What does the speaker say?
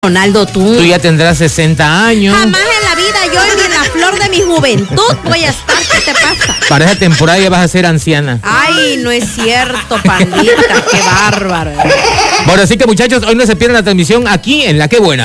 Ronaldo, tú ya tendrás 60 años. Jamás en la vida, yo ni en la flor de mi juventud voy a estar. ¿Qué te pasa? Para esa temporada ya vas a ser anciana. Ay, no es cierto, pandita, qué bárbaro. Bueno, así que muchachos, hoy no se pierdan la transmisión aquí en La Qué Buena.